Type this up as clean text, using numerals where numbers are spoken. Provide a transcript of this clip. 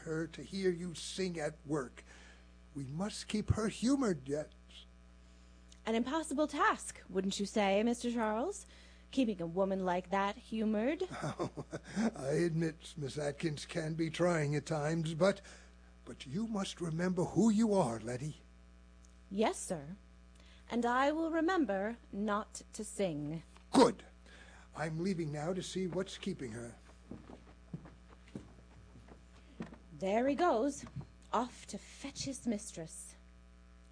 her to hear you sing at work. We must keep her humored yet. An impossible task, wouldn't you say, Mr. Charles? Keeping a woman like that humored? Oh, I admit Miss Atkins can be trying at times, but you must remember who you are, Letty. Yes, sir. And I will remember not to sing. Good. I'm leaving now to see what's keeping her. There he goes, off to fetch his mistress.